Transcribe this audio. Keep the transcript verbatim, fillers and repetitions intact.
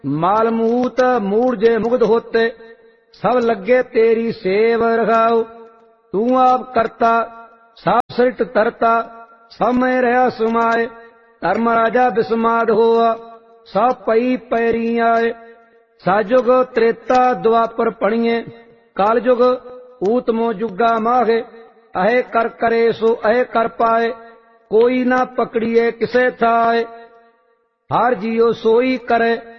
माल मूत मूड जे मुग्ध होते, सब लगे तेरी सेव रखाओ। तू आप करता सब सृष्ट तरता, सब में रहा सुमाए। धर्म राजा बिस्माद होआ, सब पई पैरी आए। साजुग त्रेता द्वापर पणिए, काल जुग ऊतमो जुगा माहे। अहे कर करे सो अहे कर पाए, कोई ना पकड़िए किसे थाए। हार जियो सोई करे